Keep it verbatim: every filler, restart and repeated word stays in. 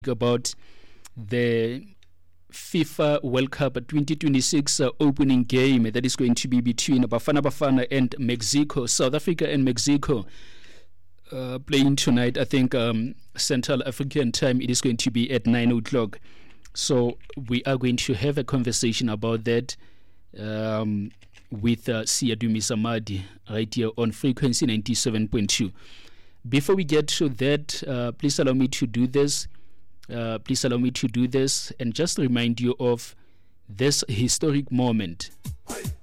about the FIFA World Cup twenty twenty-six uh, opening game that is going to be between Bafana Bafana and Mexico. South Africa and Mexico uh, playing tonight. I think um, Central African time, it is going to be at nine o'clock. So we are going to have a conversation about that um, with uh, Siadumi Samadi right here on frequency ninety-seven point two. Before we get to that, uh, please allow me to do this. Uh, please allow me to do this and just remind you of this historic moment.